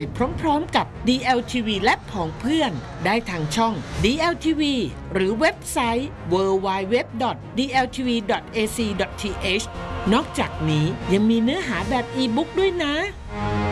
พร้อมๆกับ DLTV และของเพื่อนได้ทางช่อง DLTV หรือเว็บไซต์ www.dltv.ac.th นอกจากนี้ยังมีเนื้อหาแบบอีบุ๊กด้วยนะ